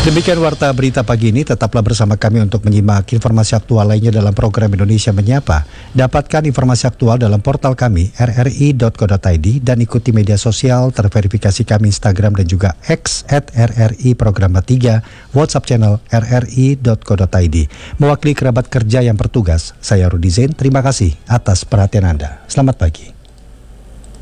Demikian Warta Berita Pagi ini, tetaplah bersama kami untuk menyimak informasi aktual lainnya dalam program Indonesia Menyapa. Dapatkan informasi aktual dalam portal kami rri.co.id dan ikuti media sosial terverifikasi kami Instagram dan juga X @RRI Programa 3, WhatsApp channel rri.co.id. Mewakili kerabat kerja yang bertugas, saya Rudi Zain, terima kasih atas perhatian Anda. Selamat pagi.